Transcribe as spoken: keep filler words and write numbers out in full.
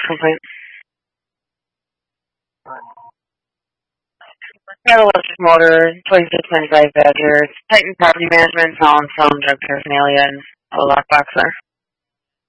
complaint. Cattle Electric Motor, twenty-six ninety-five Badger, Titan Property Management, Colin Stone, Drug Paraphernalia, and a lockbox there.